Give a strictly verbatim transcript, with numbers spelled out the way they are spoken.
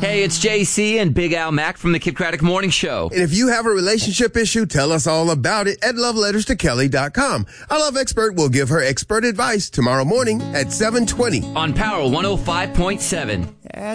Hey, it's J C and Big Al Mack from the Kid Craddock Morning Show. And if you have a relationship issue, tell us all about it at love letters to kelly dot com. Our love expert will give her expert advice tomorrow morning at seven twenty on Power one oh five point seven.